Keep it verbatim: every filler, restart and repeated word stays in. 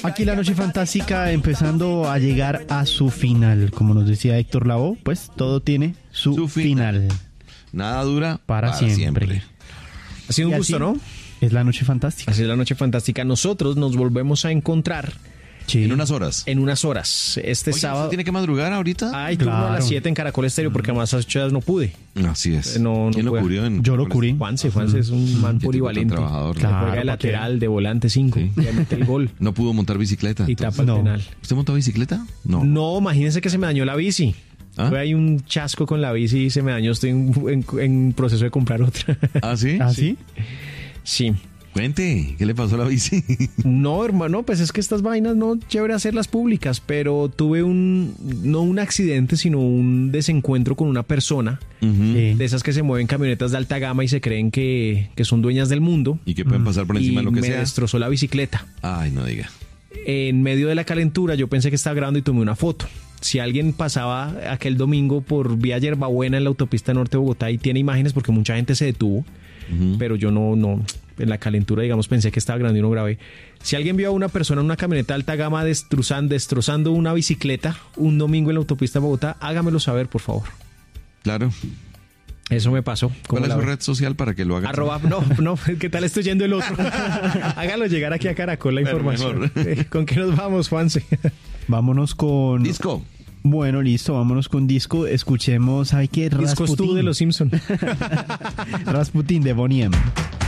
Aquí la noche fantástica empezando a llegar a su final. Como nos decía Héctor Lavoe, pues todo tiene su, Su final. final. Nada dura Para, para, siempre. siempre. Ha sido Y un gusto, así ¿no? Es la noche fantástica. Así es la noche fantástica. Nosotros nos volvemos a encontrar Sí. En unas horas. en unas horas. Este Oye, sábado. ¿usted tiene que madrugar ahorita? Hay turno a Claro. las siete en Caracol Estéreo porque además a las ocho horas no pude. Así es. No, no ¿Quién lo puede. cubrió? En Yo lo cubrí. Juanse, Juanse es un man Qué tipo tan polivalente. trabajador, ¿no? Claro. Juega de ¿para qué? lateral, de volante cinco. Sí. Y mete el gol. No pudo montar bicicleta. Y entonces. tapa el No. penal. ¿Usted montó bicicleta? No. No, imagínense que se me dañó la bici. ¿Ah? Fue ahí un chasco con la bici y se me dañó. Estoy en, en- en proceso de comprar otra. ¿Ah, sí? ¿Ah, sí? Sí. Cuente, ¿qué le pasó a la bici? No, hermano, pues es que estas vainas no chévere hacerlas públicas, pero tuve un, no un accidente, sino un desencuentro con una persona Ujú. Sí. de esas que se mueven camionetas de alta gama y se creen que, que son dueñas del mundo. Y que pueden pasar por Y encima de lo que me sea. destrozó la bicicleta. Ay, no diga. En medio de la calentura yo pensé que estaba grabando y tomé una foto. Si alguien pasaba aquel domingo por vía Yerbabuena en la autopista norte de Bogotá y tiene imágenes porque mucha gente se detuvo, Ujú. pero yo no, no, en la calentura, digamos, pensé que estaba grabando y no grabé. Si alguien vio a una persona en una camioneta de alta gama destrozando, destrozando una bicicleta un domingo en la autopista de Bogotá, hágamelo saber, por favor. Claro. Eso me pasó. ¿Cómo ¿Cuál es la su ve? red social para que lo haga? Arroba, no, no, ¿qué tal estoy yendo el otro? Hágalo llegar aquí a Caracol la Bueno, información. mejor. Eh, ¿Con qué nos vamos, Juanse? Vámonos con... Disco. Bueno, listo, vámonos con disco. Escuchemos, ¿sabe qué? Discos tú Rasputin. de los Simpson. Rasputin de Bonnie M.